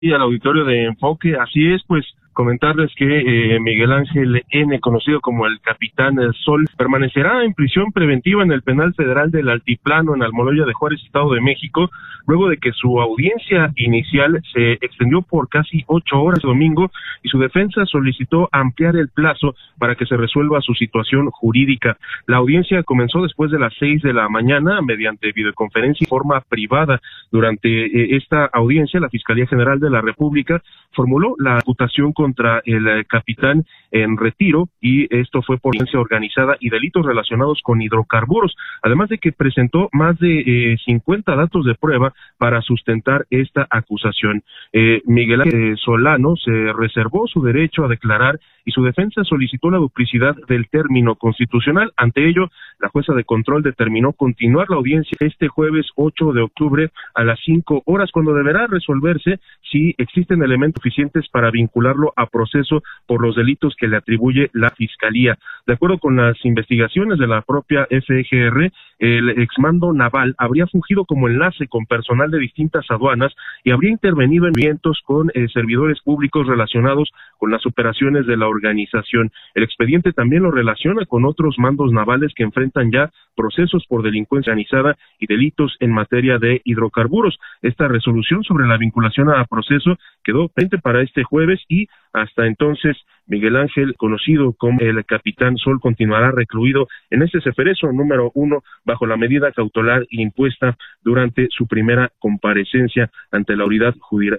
Y al auditorio de Enfoque, así es, pues comentarles que Miguel Ángel N., conocido como el Capitán Sol, permanecerá en prisión preventiva en el Penal Federal del Altiplano en Almoloya de Juárez, Estado de México, luego de que su audiencia inicial se extendió por casi 8 horas domingo y su defensa solicitó ampliar el plazo para que se resuelva su situación jurídica. La audiencia comenzó después de las 6 de la mañana mediante videoconferencia y forma privada. Durante esta audiencia, la Fiscalía General de la República formuló la imputación contra el capitán en retiro, y esto fue por violencia organizada y delitos relacionados con hidrocarburos, además de que presentó más de 50 datos de prueba para sustentar esta acusación. Miguel Ángel Solano se reservó su derecho a declarar y su defensa solicitó la duplicidad del término constitucional. Ante ello, la jueza de control determinó continuar la audiencia este jueves 8 de octubre a las 5 horas, cuando deberá resolverse si existen elementos suficientes para vincularlo a proceso por los delitos que le atribuye la Fiscalía. De acuerdo con las investigaciones de la propia FGR, el exmando naval habría fungido como enlace con personal de distintas aduanas y habría intervenido en eventos con servidores públicos relacionados con las operaciones de la organización. El expediente también lo relaciona con otros mandos navales que enfrentan ya procesos por delincuencia organizada y delitos en materia de hidrocarburos. Esta resolución sobre la vinculación a proceso quedó pendiente para este jueves, y hasta entonces Miguel Ángel, conocido como el Capitán Sol, continuará recluido en este ceferezo número 1 bajo la medida cautelar impuesta durante su primera comparecencia ante la autoridad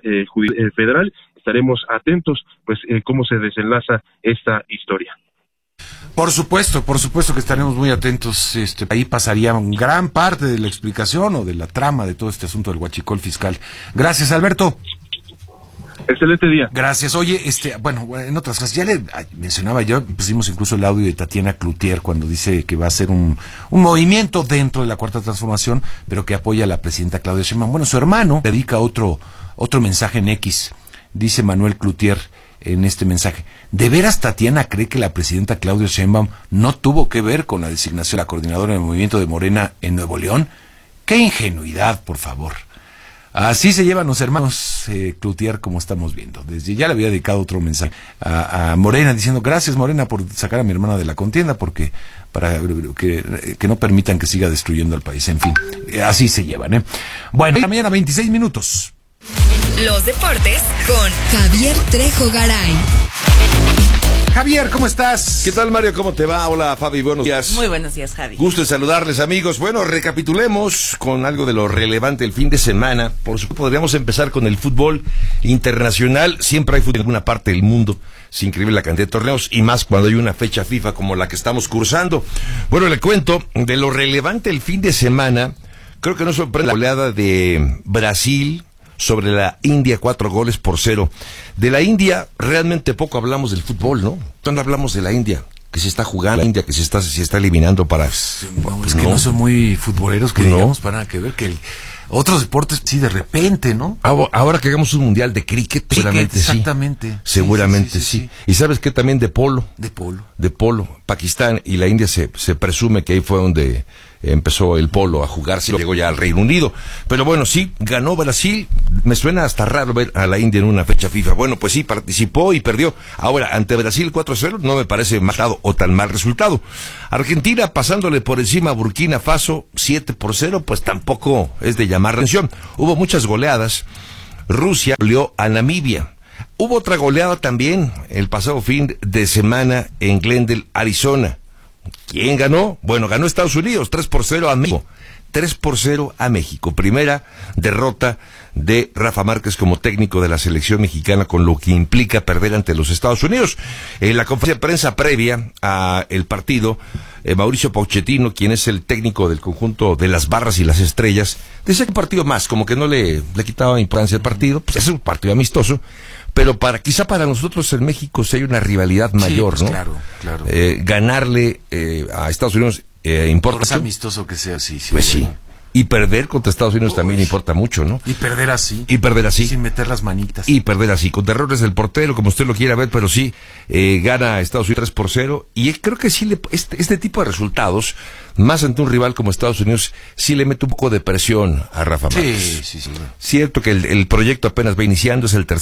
federal. Estaremos atentos, pues, cómo se desenlaza esta historia. Por supuesto que estaremos muy atentos. Ahí pasaría gran parte de la explicación o de la trama de todo este asunto del huachicol fiscal. Gracias, Alberto. Excelente día. Gracias. Oye, bueno, en otras cosas, ya le mencionaba yo, pusimos incluso el audio de Tatiana Cloutier cuando dice que va a ser un movimiento dentro de la Cuarta Transformación, pero que apoya a la presidenta Claudia Sheinbaum. Bueno, su hermano dedica otro mensaje en X. Dice Manuel Cloutier en este mensaje: ¿de veras Tatiana cree que la presidenta Claudia Sheinbaum no tuvo que ver con la designación de la coordinadora del movimiento de Morena en Nuevo León? ¡Qué ingenuidad, por favor! Así se llevan los hermanos Cloutier, como estamos viendo. Desde ya le había dedicado otro mensaje a Morena, diciendo: gracias, Morena, por sacar a mi hermana de la contienda, porque para que no permitan que siga destruyendo al país. En fin, así se llevan, ¿eh? Bueno, mañana 26 minutos. Los deportes con Javier Trejo Garay. Javier, ¿cómo estás? ¿Qué tal, Mario? ¿Cómo te va? Hola, Fabi, buenos días. Muy buenos días, Javi. Gusto en saludarles, amigos. Bueno, recapitulemos con algo de lo relevante el fin de semana. Por supuesto, podríamos empezar con el fútbol internacional. Siempre hay fútbol en alguna parte del mundo. Es increíble la cantidad de torneos, y más cuando hay una fecha FIFA como la que estamos cursando. Bueno, le cuento de lo relevante el fin de semana. Creo que no sorprende la goleada de Brasil sobre la India, 4-0. De la India realmente poco hablamos del fútbol, ¿no? No hablamos de la India, que se está jugando, la India que se está eliminando para... No, es que no son muy futboleros, que digamos, para nada que ver, que otros deportes sí de repente, ¿no? Ahora que hagamos un mundial de cricket, seguramente exactamente, sí. Seguramente sí. Y ¿sabes qué? También de polo. De polo. Pakistán y la India se presume que ahí fue donde empezó el polo a jugarse, llegó ya al Reino Unido. Pero bueno, sí, ganó Brasil. Me suena hasta raro ver a la India en una fecha FIFA. Bueno, pues sí, participó y perdió. Ahora, ante Brasil 4-0, no me parece mal o tan mal resultado. Argentina pasándole por encima a Burkina Faso 7-0, pues tampoco es de llamar la atención. Hubo muchas goleadas. Rusia goleó a Namibia. Hubo otra goleada también el pasado fin de semana en Glendale, Arizona. ¿Quién ganó? Bueno, ganó Estados Unidos, 3-0 a México. 3-0 a México. Primera derrota de Rafa Márquez como técnico de la selección mexicana, con lo que implica perder ante los Estados Unidos. En la conferencia de prensa previa a el partido, Mauricio Pochettino, quien es el técnico del conjunto de las Barras y las Estrellas, decía que un partido más, como que no le quitaba importancia al partido, pues es un partido amistoso, pero quizá para nosotros en México sí hay una rivalidad mayor, pues, ¿no? Claro. Ganarle a Estados Unidos importa. Por más amistoso que sea, sí. Pues sí. Y perder contra Estados Unidos también importa mucho, ¿no? Y perder así. Sin meter las manitas. Y perder así, con errores del portero, como usted lo quiera ver, pero sí, gana Estados Unidos 3-0. Y creo que sí, este tipo de resultados, más ante un rival como Estados Unidos, sí le mete un poco de presión a Rafa Márquez. Sí. Cierto que el proyecto apenas va iniciando, es el tercer